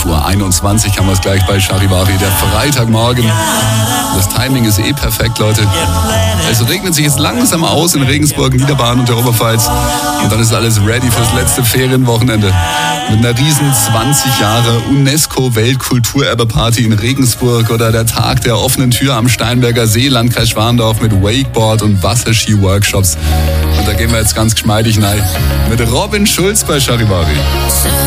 11:21 Uhr haben wir es gleich bei Charivari, der Freitagmorgen. Das Timing ist perfekt, Leute. Es regnet sich jetzt langsam aus in Regensburg, Niederbayern und der Oberpfalz. Und dann ist alles ready fürs letzte Ferienwochenende. Mit einer riesen 20 Jahre UNESCO-Weltkulturerbe-Party in Regensburg oder der Tag der offenen Tür am Steinberger See, Landkreis Schwandorf mit Wakeboard und Wasserski-Workshops. Und da gehen wir jetzt ganz geschmeidig rein mit Robin Schulz bei Charivari.